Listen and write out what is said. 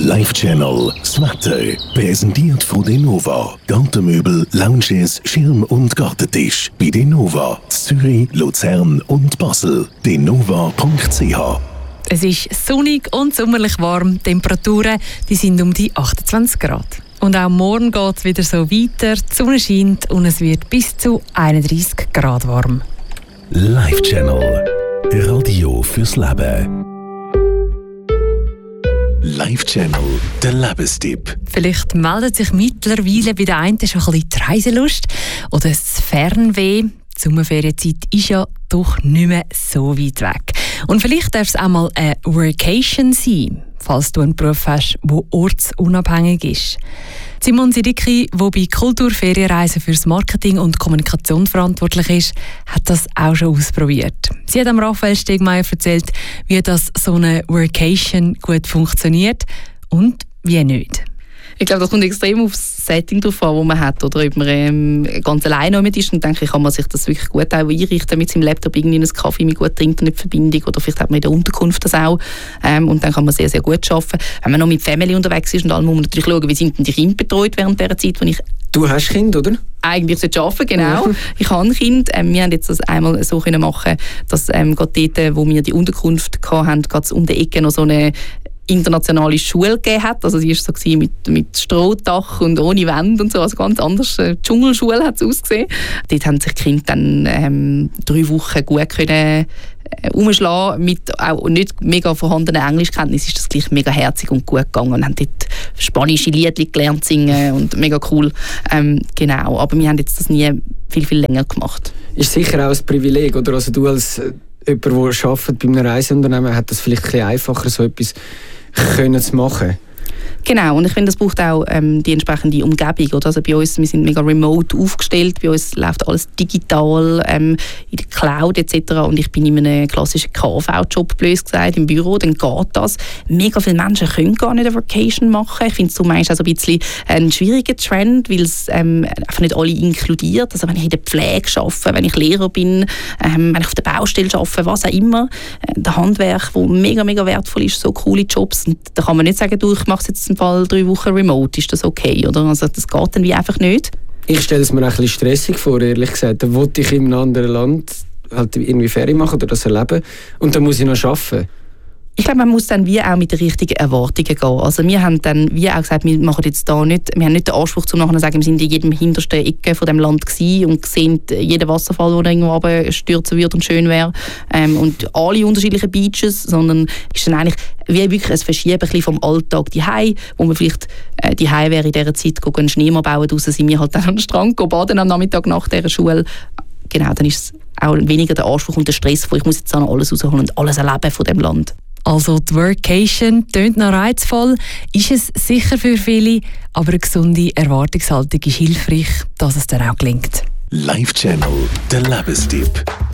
Live Channel, das Wetter, präsentiert von Denova. Gartenmöbel, Lounges, Schirm- und Gartentisch. Bei Denova, Zürich, Luzern und Basel. denova.ch. Es ist sonnig und sommerlich warm. Die Temperaturen die sind um die 28 Grad. Und auch morgen geht es wieder so weiter. Die Sonne scheint und es wird bis zu 31 Grad warm. Live Channel, Radio fürs Leben. Live Channel, der Lebenstipp. Vielleicht meldet sich mittlerweile bei der einen schon ein bisschen die Reiselust oder das Fernweh. Die Sommerferienzeit ist ja doch nicht mehr so weit weg. Und vielleicht darf es auch mal eine Workation sein, falls du einen Beruf hast, der ortsunabhängig ist. Simon Sidicki, der bei Kulturferienreisen für das Marketing und Kommunikation verantwortlich ist, hat das auch schon ausprobiert. Sie hat Raphael Stegmeier erzählt, wie das so eine Workation gut funktioniert und wie nicht. Ich glaube, das kommt extrem auf das Setting drauf an, das man hat. Oder ob man ganz alleine mit ist. Und denke ich, kann man sich das wirklich gut auch einrichten mit seinem Laptop, irgendwie einen Kaffee mit guter Internetverbindung. Oder vielleicht hat man in der Unterkunft das auch. Und dann kann man sehr, sehr gut arbeiten. Wenn man noch mit Family unterwegs ist und allem, muss man natürlich schauen, wie sind denn die Kinder betreut während dieser Zeit, wo ich... Du hast Kind, oder? Eigentlich sollte ich arbeiten, genau. Ich habe ein Kind. Wir haben jetzt das einmal so können machen, dass gerade dort, wo wir die Unterkunft hatten, gerade um die Ecke noch so eine internationale Schule gegeben hat. Also sie war so mit Strohdach und ohne Wände und so, also ganz anders. Dschungelschule hat es ausgesehen. Dort haben sich die Kinder dann 3 Wochen gut können umschlagen. Mit auch nicht mega vorhandenen Englischkenntnissen ist das gleich mega herzig und gut gegangen und haben dort spanische Lieder gelernt singen und mega cool. Genau, aber wir haben jetzt das nie viel, viel länger gemacht. Ist sicher auch ein Privileg, oder? Also du als jemand, der arbeitet bei einem Reiseunternehmen, hat das vielleicht ein bisschen einfacher, so etwas können zu machen. Genau, und ich finde, das braucht auch die entsprechende Umgebung. Oder? Also bei uns, wir sind mega remote aufgestellt, bei uns läuft alles digital, in der Cloud etc. Und ich bin in einem klassischen KV-Job, blöd gesagt, im Büro, dann geht das. Mega viele Menschen können gar nicht eine Vacation machen. Ich finde es so manchmal auch so ein bisschen ein schwieriger Trend, weil es einfach nicht alle inkludiert. Also wenn ich in der Pflege arbeite, wenn ich Lehrer bin, wenn ich auf der Baustelle arbeite, was auch immer, der Handwerk, wo mega, mega wertvoll ist, so coole Jobs. Und da kann man nicht sagen, du, ich mache es jetzt im Fall 3 Wochen remote, ist das okay, oder? Also das geht dann wie einfach nicht. Ich stelle es mir ein bisschen stressig vor, ehrlich gesagt. Da wollte ich in einem anderen Land halt irgendwie Ferien machen oder das erleben und dann muss ich noch arbeiten. Ich glaube, man muss dann wie auch mit den richtigen Erwartungen gehen. Also wir haben dann wie auch gesagt, wir machen jetzt da nicht, wir haben nicht den Anspruch zu nachher zu sagen, wir sind in jedem hintersten Ecke von dem Land gewesen und sehen jeden Wasserfall, der irgendwo runterstürzen würde und schön wäre, und alle unterschiedlichen Beaches, sondern ist dann eigentlich wie wirklich ein Verschieben ein bisschen vom Alltag daheim, wo man vielleicht daheim wäre in dieser Zeit, einen Schneemann bauen, draussen sind wir halt dann am Strand baden am Nachmittag nach dieser Schule. Genau, dann ist es auch weniger der Anspruch und der Stress, wo ich muss jetzt dann alles rausholen und alles erleben von dem Land. Also die Workation tönt noch reizvoll, ist es sicher für viele, aber eine gesunde Erwartungshaltung ist hilfreich, dass es dann auch gelingt. Live Channel, der Lebenstipp.